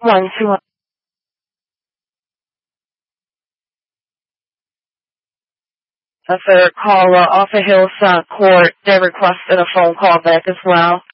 1-2. A third caller off of Hillside Court. They requested a phone call back as well.